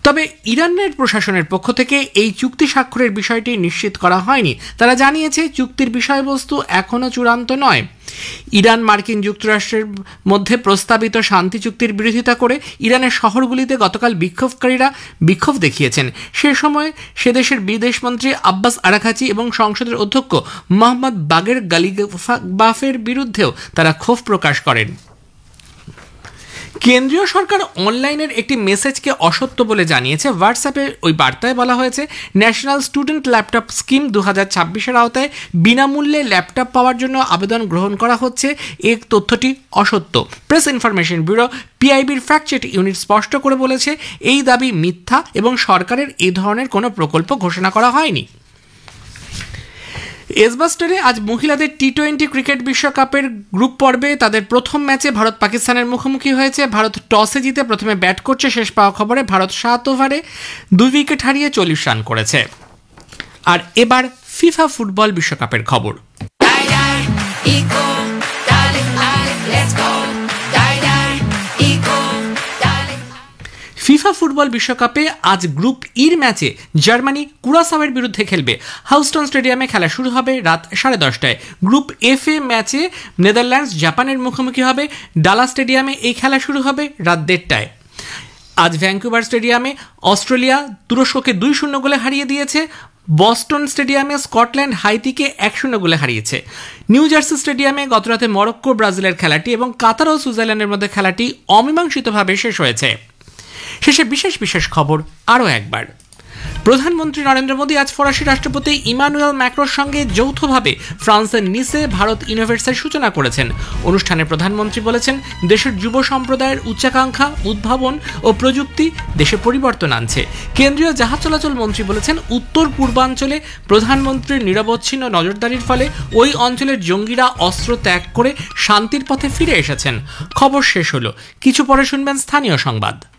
তবে ইরানের প্রশাসনের পক্ষ থেকে এই চুক্তি স্বাক্ষরের বিষয়টি নিশ্চিত করা হয়নি। তারা জানিয়েছে চুক্তির বিষয়বস্তু এখনও চূড়ান্ত নয়। ইরান মার্কিন যুক্তরাষ্ট্রের মধ্যে প্রস্তাবিত শান্তি চুক্তির বিরোধিতা করে ইরানের শহরগুলিতে গতকাল বিক্ষোভকারীরা বিক্ষোভ দেখিয়েছেন। সে সময় সে দেশের বিদেশমন্ত্রী আব্বাস আরাঘাচি এবং সংসদের অধ্যক্ষ মোহাম্মদ বাগের গালিবাফের বিরুদ্ধেও তারা ক্ষোভ প্রকাশ করেন। কেন্দ্রীয় সরকার অনলাইনের একটি মেসেজকে অসত্য বলে জানিয়েছে। হোয়াটসঅ্যাপে ওই বার্তায় বলা হয়েছে, ন্যাশনাল স্টুডেন্ট ল্যাপটপ স্কিম 2026-এর আওতায় বিনামূল্যে ল্যাপটপ পাওয়ার জন্য আবেদন গ্রহণ করা হচ্ছে। এই তথ্যটি অসত্য। Press information bureau পিআইবির fact check unit স্পষ্ট করে বলেছে, এই দাবি মিথ্যা এবং সরকারের এই ধরনের কোনো প্রকল্প ঘোষণা করা হয়নি। এজবাস্টারে আজ মহিলাদের টি-20 ক্রিকেট বিশ্বকাপের গ্রুপ পর্বে তাদের প্রথম ম্যাচে ভারত পাকিস্তানের মুখোমুখি হয়েছে। ভারত টসে জিতে প্রথমে ব্যাট করছে। শেষ পাওয়া খবরে ভারত 7 ওভারে 2 উইকেট হারিয়ে 40 রান করেছে। আর এবার ফিফা ফুটবল বিশ্বকাপের খবর। ফিফা ফুটবল বিশ্বকাপে আজ গ্রুপ ইর ম্যাচে জার্মানি কুরাসাওয়ের বিরুদ্ধে খেলবে। হাউস্টন স্টেডিয়ামে খেলা শুরু হবে রাত 10:30টায়। গ্রুপ এফ এ ম্যাচে নেদারল্যান্ডস জাপানের মুখোমুখি হবে। ডালাস স্টেডিয়ামে এই খেলা শুরু হবে রাত 1:30টায়। আজ ভ্যাঙ্কুভার স্টেডিয়ামে অস্ট্রেলিয়া তুরস্ককে 2-0 গোলে হারিয়ে দিয়েছে। বস্টন স্টেডিয়ামে স্কটল্যান্ড হাইতিকে 1-0 গোলে হারিয়েছে। নিউ জার্সি স্টেডিয়ামে গতরাতে মরক্কো ব্রাজিলের খেলাটি এবং কাতার ও সুইজারল্যান্ডের মধ্যে খেলাটি অমীমাংসিতভাবে শেষ হয়েছে। শেষে বিশেষ খবর আরও একবার। প্রধানমন্ত্রী নরেন্দ্র মোদী আজ ফরাসি রাষ্ট্রপতি ইমানুয়েল ম্যাক্রোর সঙ্গে যৌথভাবে ফ্রান্সের নিসে ভারত ইনোভেটসের সূচনা করেছেন। অনুষ্ঠানে প্রধানমন্ত্রী বলেছেন, দেশের যুব সম্প্রদায়ের উচ্চাকাঙ্ক্ষা, উদ্ভাবন ও প্রযুক্তি দেশে পরিবর্তন আনছে। কেন্দ্রীয় জাহাজ চলাচল মন্ত্রী বলেছেন, উত্তর পূর্বাঞ্চলে প্রধানমন্ত্রীর নিরবচ্ছিন্ন নজরদারির ফলে ওই অঞ্চলের জঙ্গিরা অস্ত্র ত্যাগ করে শান্তির পথে ফিরে এসেছেন। খবর শেষ হলো। কিছু পরে শুনবেন স্থানীয় সংবাদ।